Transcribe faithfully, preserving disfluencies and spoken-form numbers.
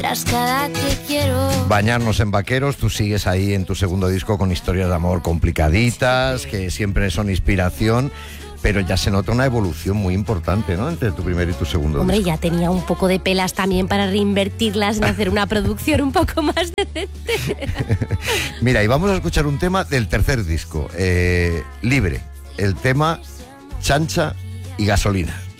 Tras cada te quiero. Bañarnos en vaqueros, tú sigues ahí en tu segundo disco con historias de amor complicaditas, que siempre son inspiración, pero ya se nota una evolución muy importante, ¿no?, entre tu primer y tu segundo Hombre, disco. ya tenía un poco de pelas también para reinvertirlas en hacer una producción un poco más decente. Mira, y vamos a escuchar un tema del tercer disco, eh, Libre, el tema Chancha y Gasolina.